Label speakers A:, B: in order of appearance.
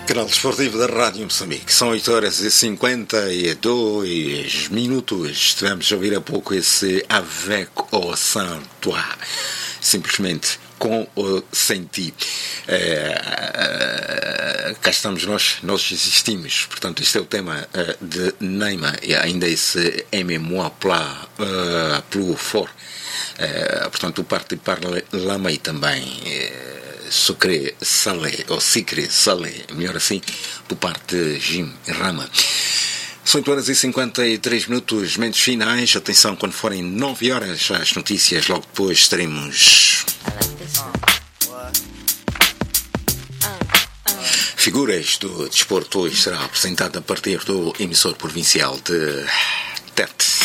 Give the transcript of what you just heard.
A: Canal Desportivo da Rádio Moçambique. São 8h52. Estivemos a ouvir há pouco esse Avec au Saint-Toi. Simplesmente com ou sem ti. Cá estamos nós existimos. Portanto, este é o tema de Neymar. E ainda esse Aimez-moi plus fort. Portanto, o parte de parler l'amei também. Sucre Salé, ou Sicre Salé, melhor assim, por parte de Jim Rama. São 8h53, momentos finais. Atenção, quando forem 9 horas, as notícias, logo depois teremos Figuras do Desporto. Hoje será apresentado a partir do emissor provincial de Tete.